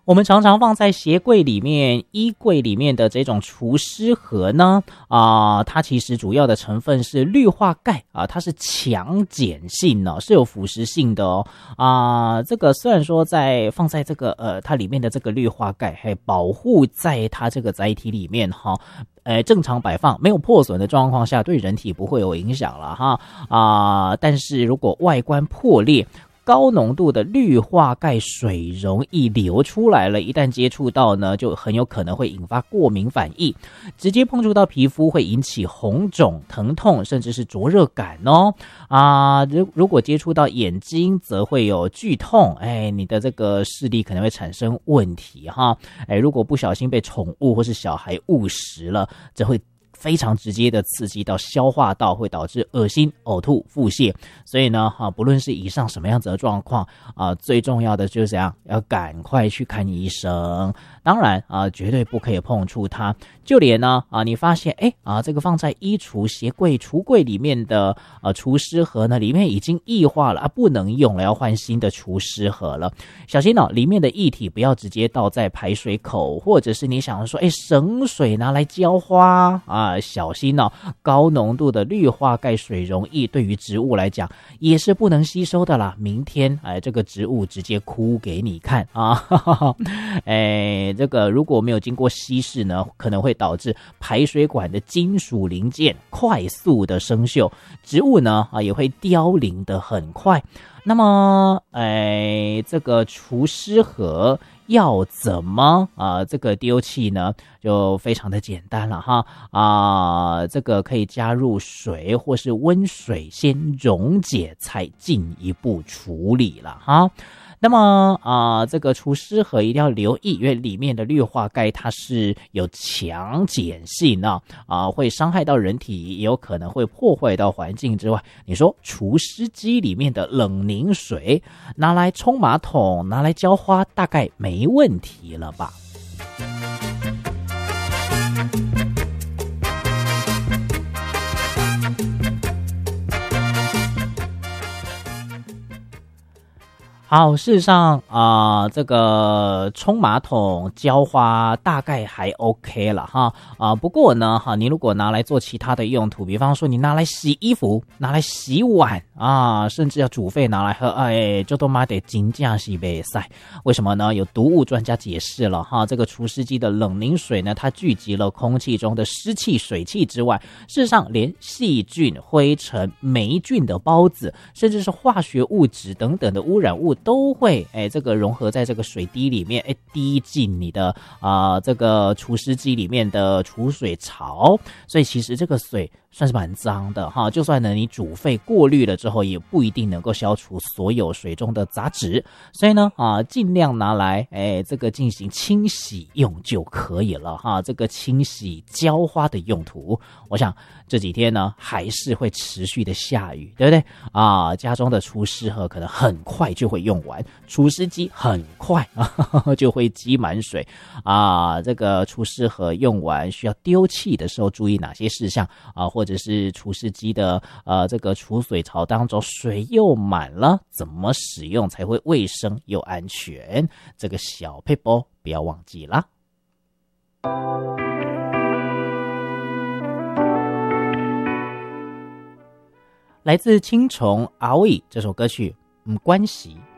我们常常放在鞋柜里面、衣柜里面的这种除湿盒呢，它其实主要的成分是氯化钙啊，它是强碱性哦，是有腐蚀性的哦。这个虽然说放在这个它里面的这个氯化钙还保护在它这个载体里面哈。正常摆放没有破损的状况下，对人体不会有影响了哈但是如果外观破裂，高浓度的氯化钙水容易流出来了，一旦接触到呢，就很有可能会引发过敏反应，直接碰触到皮肤会引起红肿、疼痛，甚至是灼热感哦。如果接触到眼睛，则会有剧痛，你的这个视力可能会产生问题哈。如果不小心被宠物或是小孩误食了，则会非常直接的刺激到消化道，会导致恶心、呕吐、腹泻。所以呢，不论是以上什么样子的状况最重要的就是怎样，要赶快去看医生。当然绝对不可以碰触它。就连呢你发现这个放在衣橱、鞋柜、橱柜里面的除湿盒呢，里面已经液化了不能用了，要换新的除湿盒了。小心里面的液体不要直接倒在排水口，或者是你想说省水拿来浇花小心高浓度的氯化钙水溶液对于植物来讲也是不能吸收的啦。明天这个植物直接哭给你看这个如果没有经过稀释呢，可能会导致排水管的金属零件快速的生锈，植物呢也会凋零的很快。那么这个除湿盒要怎么这个丢弃呢？就非常的简单了哈这个可以加入水或是温水先溶解，才进一步处理了哈。那么这个除湿盒一定要留意，因为里面的氯化钙它是有强碱性会伤害到人体，也有可能会破坏到环境之外。你说除湿机里面的冷凝水拿来冲马桶、拿来浇花，大概没问题了吧？好，事实上这个冲马桶、浇花大概还 OK 了哈不过呢你如果拿来做其他的用途，比方说你拿来洗衣服、拿来洗碗甚至要煮沸拿来喝，这都妈得真正是不可以。为什么呢？有毒物专家解释了这个除湿机的冷凝水呢，它聚集了空气中的湿气、水汽之外，事实上连细菌、灰尘、霉菌的孢子，甚至是化学物质等等的污染物都会这个融合在这个水滴里面滴进你的这个除湿机里面的储水槽，所以其实这个水算是蛮脏的就算呢你煮沸过滤了之后，也不一定能够消除所有水中的杂质，所以呢尽量拿来这个进行清洗用就可以了这个清洗浇花的用途，我想这几天呢还是会持续的下雨，对不对家中的除湿盒可能很快就会用完，除湿机很快就会积满水这个除湿盒用完需要丢弃的时候注意哪些事项或者是除湿机的这个储水槽当中水又满了，怎么使用才会卫生又安全？这个小撇步不要忘记啦。来自青虫阿伟这首歌曲，关系。